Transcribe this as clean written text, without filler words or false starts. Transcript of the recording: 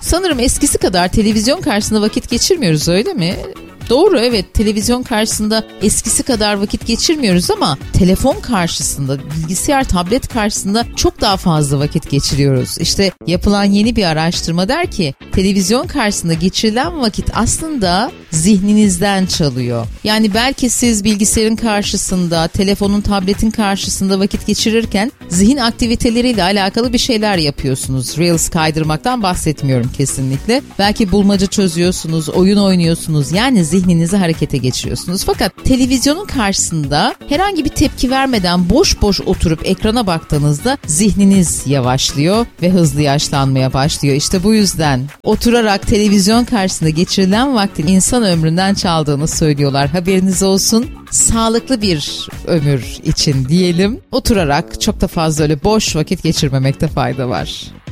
Sanırım eskisi kadar televizyon karşısında vakit geçirmiyoruz, öyle mi? Doğru, evet, televizyon karşısında eskisi kadar vakit geçirmiyoruz ama telefon karşısında, bilgisayar, tablet karşısında çok daha fazla vakit geçiriyoruz. İşte yapılan yeni bir araştırma der ki televizyon karşısında geçirilen vakit aslında zihninizden çalıyor. Yani belki siz bilgisayarın karşısında, telefonun, tabletin karşısında vakit geçirirken zihin aktiviteleriyle alakalı bir şeyler yapıyorsunuz. Reels kaydırmaktan bahsetmiyorum kesinlikle. Belki bulmaca çözüyorsunuz, oyun oynuyorsunuz. Yani zihninizi harekete geçiriyorsunuz. Fakat televizyonun karşısında herhangi bir tepki vermeden boş boş oturup ekrana baktığınızda zihniniz yavaşlıyor ve hızlı yaşlanmaya başlıyor. İşte bu yüzden oturarak televizyon karşısında geçirilen vaktin insan ömründen çaldığını söylüyorlar. Haberiniz olsun. Sağlıklı bir ömür için diyelim. Oturarak çok da fazla öyle boş vakit geçirmemekte fayda var.